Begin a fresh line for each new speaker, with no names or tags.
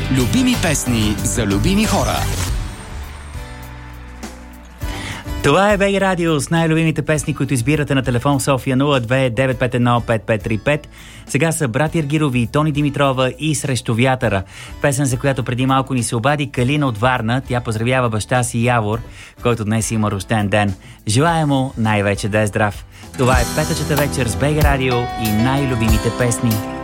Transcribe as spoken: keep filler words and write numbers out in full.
Любими песни за любими хора.
Това е БГ Радио с най-любимите песни, които избирате на телефон София нула две девет пет едно пет пет три пет. Сега са Братя Аргирови, Тони Димитрова и Срещу вятъра. Песен, за която преди малко ни се обади Калина от Варна. Тя поздравява баща си Явор, който днес има рожден ден. Желая му най-вече да е здрав. Това е петъчната вечер с БГ Радио и най-любимите песни.